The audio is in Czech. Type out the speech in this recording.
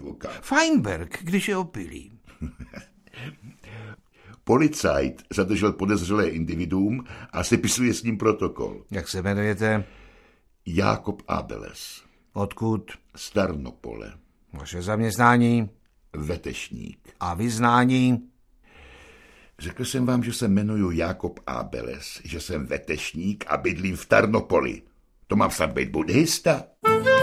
advokát. Feinberg, když je opilý. Policajt zadržel podezřelé individuum a sepisuje s ním protokol. Jak se jmenujete? Jákob Abeles. Odkud? Z Tarnopole. Vaše zaměstnání? Vetešník. A vyznání? Řekl jsem vám, že se jmenuji Jákob Abeles, že jsem vetešník a bydlím v Tarnopoli. To mám snad být buddhista?